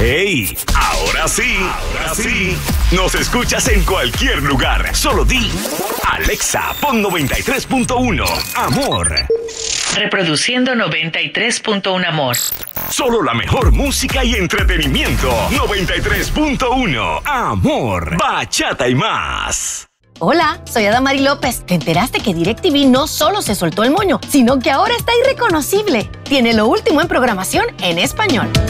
¡Hey! Ahora sí. Nos escuchas en cualquier lugar. Solo di Alexa, pon 93.1 Amor. Reproduciendo 93.1 Amor. Solo la mejor música y entretenimiento. 93.1 Amor. Bachata y más. Hola, soy Adamari López. ¿Te enteraste que DirecTV no solo se soltó el moño, sino que ahora está irreconocible? Tiene lo último en programación en español.